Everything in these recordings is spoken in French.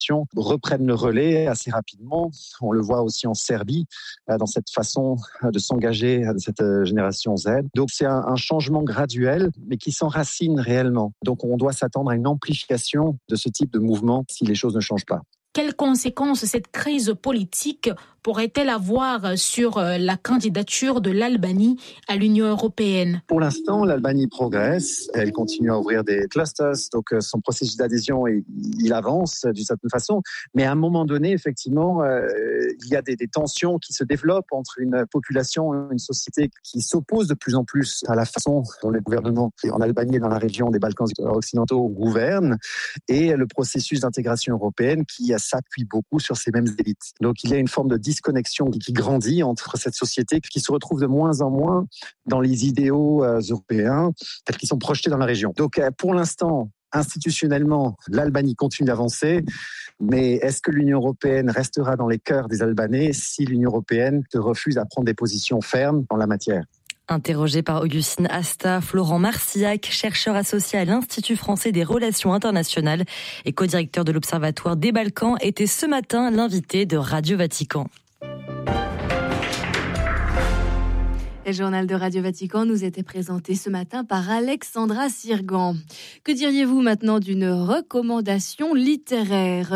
reprennent le relais assez rapidement. On le voit aussi en Serbie, dans cette façon de s'engager de cette génération Z. Donc c'est un changement graduel, mais qui s'enracine réellement. Donc on doit s'attendre à une amplification de ce type de mouvement si les choses ne changent pas. Quelles conséquences cette crise politique pourrait-elle avoir sur la candidature de l'Albanie à l'Union européenne ? Pour l'instant, l'Albanie progresse. Elle continue à ouvrir des clusters. Donc, son processus d'adhésion, il avance d'une certaine façon. Mais à un moment donné, effectivement, il y a des tensions qui se développent entre une population, une société qui s'oppose de plus en plus à la façon dont les gouvernements en Albanie et dans la région des Balkans occidentaux gouvernent et le processus d'intégration européenne qui s'appuie beaucoup sur ces mêmes élites. Donc, il y a une forme de disconnexion qui grandit entre cette société qui se retrouve de moins en moins dans les idéaux européens tels qu'ils sont projetés dans la région. Donc pour l'instant, institutionnellement, l'Albanie continue d'avancer, mais est-ce que l'Union européenne restera dans les cœurs des Albanais si l'Union européenne refuse à prendre des positions fermes en la matière ? Interrogé par Augustine Asta, Florent Marcillac, chercheur associé à l'Institut français des relations internationales et co-directeur de l'Observatoire des Balkans, était ce matin l'invité de Radio Vatican. Le journal de Radio Vatican nous était présenté ce matin par Alexandra Sirgan. Que diriez-vous maintenant d'une recommandation littéraire ?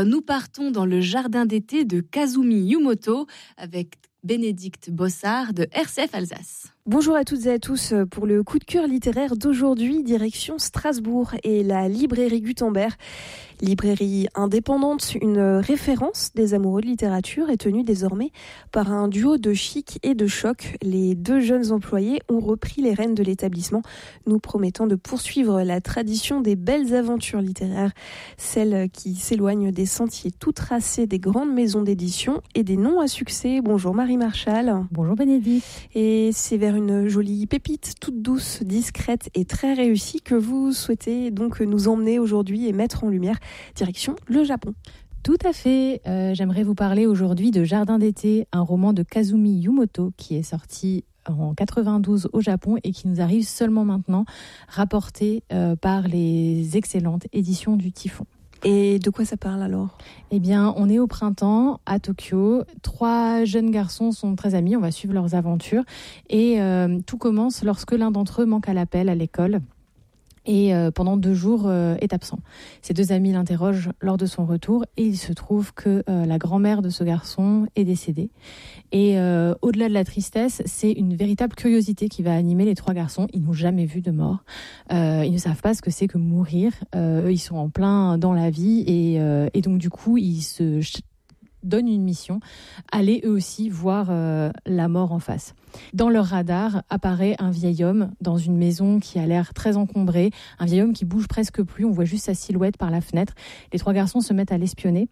Nous partons dans le jardin d'été de Kazumi Yumoto avec Bénédicte Bossard de RCF Alsace. Bonjour à toutes et à tous. Pour le coup de cœur littéraire d'aujourd'hui, direction Strasbourg et la librairie Gutenberg. Librairie indépendante, une référence des amoureux de littérature est tenue désormais par un duo de chic et de choc. Les deux jeunes employés ont repris les rênes de l'établissement, nous promettant de poursuivre la tradition des belles aventures littéraires, celles qui s'éloignent des sentiers tout tracés des grandes maisons d'édition et des noms à succès. Bonjour Marie Marchal. Bonjour Bénédicte. Et c'est vers une jolie pépite toute douce, discrète et très réussie que vous souhaitez donc nous emmener aujourd'hui et mettre en lumière. Direction le Japon. Tout à fait. J'aimerais vous parler aujourd'hui de Jardin d'été, un roman de Kazumi Yumoto qui est sorti en 92 au Japon et qui nous arrive seulement maintenant, rapporté par les excellentes éditions du Typhon. Et de quoi ça parle alors ? Eh bien, on est au printemps à Tokyo. 3 jeunes garçons sont très amis. On va suivre leurs aventures. Et tout commence lorsque l'un d'entre eux manque à l'appel à l'école. Et pendant 2 jours est absent. Ses 2 amis l'interrogent lors de son retour et il se trouve que la grand-mère de ce garçon est décédée. Et au-delà de la tristesse, c'est une véritable curiosité qui va animer les 3 garçons. Ils n'ont jamais vu de mort. Ils ne savent pas ce que c'est que mourir. Eux, ils sont en plein dans la vie et donc du coup, ils se donnent une mission, aller eux aussi voir la mort en face. Dans leur radar apparaît un vieil homme dans une maison qui a l'air très encombrée, un vieil homme qui bouge presque plus, on voit juste sa silhouette par la fenêtre. Les 3 garçons se mettent à l'espionner,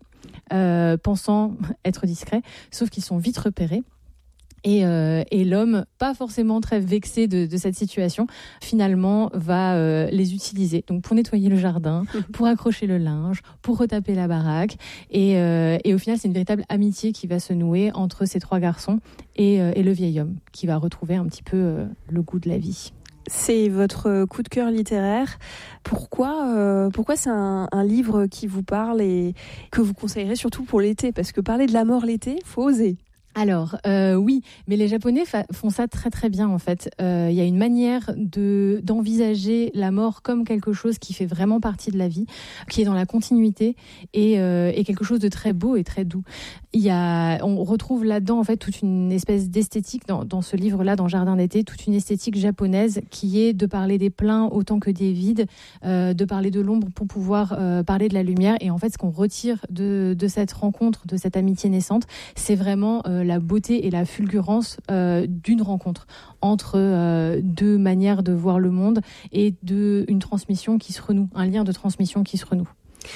pensant être discrets, sauf qu'ils sont vite repérés. Et l'homme, pas forcément très vexé de cette situation, finalement va les utiliser. Donc pour nettoyer le jardin, pour accrocher le linge, pour retaper la baraque. Et au final, c'est une véritable amitié qui va se nouer entre ces 3 garçons et le vieil homme, qui va retrouver un petit peu le goût de la vie. C'est votre coup de cœur littéraire. Pourquoi c'est un livre qui vous parle et que vous conseillerez surtout pour l'été ? Parce que parler de la mort l'été, faut oser. Alors, oui, mais les Japonais font ça très très bien en fait. Il y a une manière d'envisager la mort comme quelque chose qui fait vraiment partie de la vie, qui est dans la continuité et quelque chose de très beau et très doux. On retrouve là-dedans en fait toute une espèce d'esthétique dans ce livre-là, dans Jardin d'été, toute une esthétique japonaise qui est de parler des pleins autant que des vides, de parler de l'ombre pour pouvoir parler de la lumière. Et en fait, ce qu'on retire de cette rencontre, de cette amitié naissante, c'est vraiment la beauté et la fulgurance d'une rencontre entre 2 manières de voir le monde et une transmission qui se renoue, un lien de transmission qui se renoue.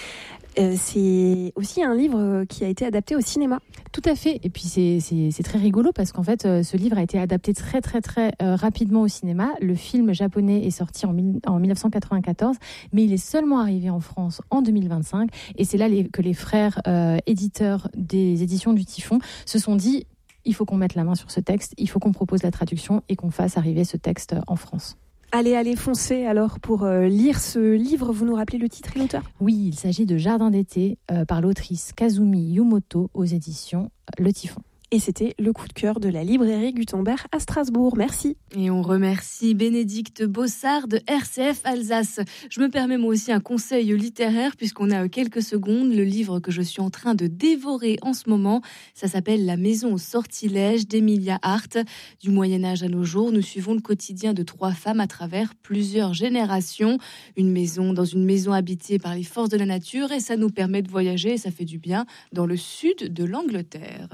C'est aussi un livre qui a été adapté au cinéma. Tout à fait. Et puis c'est très rigolo parce qu'en fait, ce livre a été adapté très très très rapidement au cinéma. Le film japonais est sorti en 1994, mais il est seulement arrivé en France en 2025. Et c'est là que les frères éditeurs des éditions du Typhon se sont dit, il faut qu'on mette la main sur ce texte, il faut qu'on propose la traduction et qu'on fasse arriver ce texte en France. Allez, foncez alors pour lire ce livre. Vous nous rappelez le titre et l'auteur ? Oui, il s'agit de Jardin d'été par l'autrice Kazumi Yumoto aux éditions Le Typhon. Et c'était le coup de cœur de la librairie Gutenberg à Strasbourg. Merci. Et on remercie Bénédicte Bossard de RCF Alsace. Je me permets moi aussi un conseil littéraire puisqu'on a quelques secondes. Le livre que je suis en train de dévorer en ce moment, ça s'appelle La maison au sortilège d'Emilia Hart. Du Moyen-Âge à nos jours, nous suivons le quotidien de 3 femmes à travers plusieurs générations. Dans une maison habitée par les forces de la nature et ça nous permet de voyager et ça fait du bien dans le sud de l'Angleterre.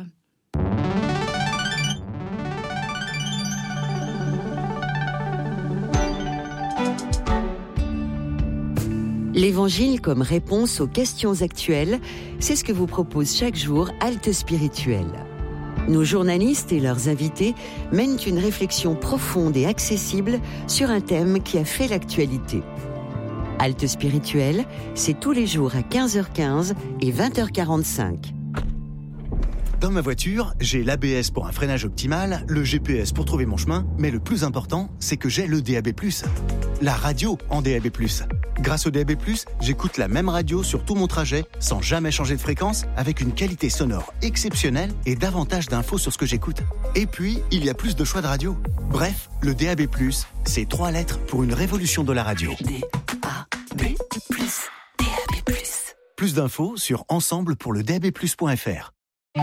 L'Évangile comme réponse aux questions actuelles, c'est ce que vous propose chaque jour Halte Spirituelle. Nos journalistes et leurs invités mènent une réflexion profonde et accessible sur un thème qui a fait l'actualité. Halte Spirituelle, c'est tous les jours à 15h15 et 20h45. Dans ma voiture, j'ai l'ABS pour un freinage optimal, le GPS pour trouver mon chemin, mais le plus important, c'est que j'ai le DAB+, la radio en DAB+. Grâce au DAB+, j'écoute la même radio sur tout mon trajet, sans jamais changer de fréquence, avec une qualité sonore exceptionnelle et davantage d'infos sur ce que j'écoute. Et puis, il y a plus de choix de radio. Bref, le DAB+, c'est 3 lettres pour une révolution de la radio. DAB+, DAB+. Plus d'infos sur ensemblepourledabplus.fr.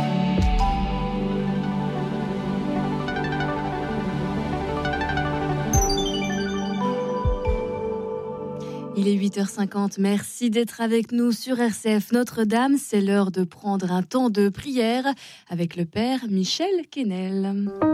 Il est 8h50, merci d'être avec nous sur RCF Notre-Dame. C'est l'heure de prendre un temps de prière avec le Père Michel Quesnel.